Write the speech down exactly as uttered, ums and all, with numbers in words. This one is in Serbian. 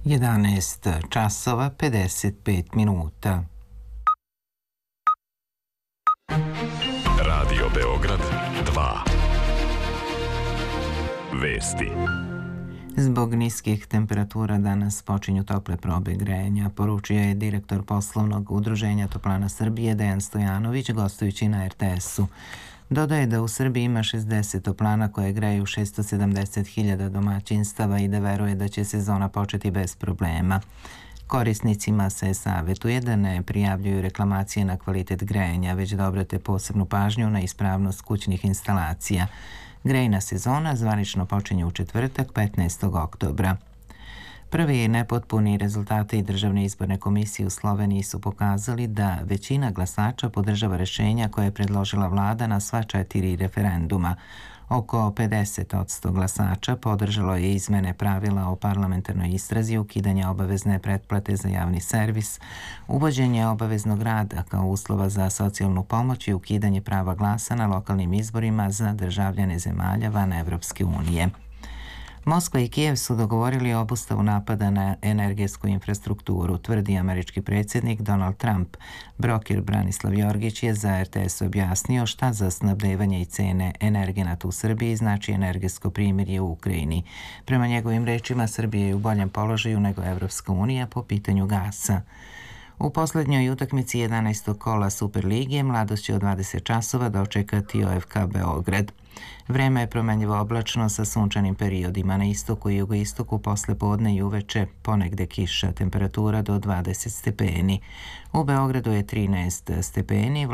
jedanaest časova pedeset pet minuta. Radio Beograd dva. Vesti. Zbog niskih temperatura danas počinju tople probe grejanja, poručio je direktor poslovnog udruženja Toplana Srbije Dejan Stojanović gostujući na er te esu. Dodaje da u Srbiji ima šezdeset toplana koje greju šesto sedamdeset hiljada domaćinstava i da veruje da će sezona početi bez problema. Korisnicima se savjetuje da ne prijavljuju reklamacije na kvalitet grejanja, već da obrate posebnu pažnju na ispravnost kućnih instalacija. Grejna sezona zvanično počinje u četvrtak petnaestog oktobra. Prvi i nepotpuni rezultati Državne izborne komisije u Sloveniji su pokazali da većina glasača podržava rješenja koje je predložila vlada na sva četiri referenduma. Oko pedeset posto glasača podržalo je izmene pravila o parlamentarnoj istrazi, ukidanje obavezne pretplate za javni servis, uvođenje obaveznog rada kao uslova za socijalnu pomoć i ukidanje prava glasa na lokalnim izborima za državljane zemalja van Evropske unije. Moskva i Kijev su dogovorili obustavu napada na energetsku infrastrukturu, tvrdi američki predsjednik Donald Trump. Broker Branislav Jorgić je za er te es objasnio šta za snabdevanje i cene energenata u Srbiji znači energetsko primirje u Ukrajini. Prema njegovim rečima, Srbija je u boljem položaju nego Evropska unija po pitanju gasa. U posljednjoj utakmici jedanaestog kola Superlige Mladost će od dvadeset časova dočekati o ef ka Beograd. Vreme je promenljivo oblačno sa sunčanim periodima na istoku i jugoistoku, posle podne i uveče ponegde kiša, temperatura do dvadeset stepeni. U Beogradu je trinaest stepeni.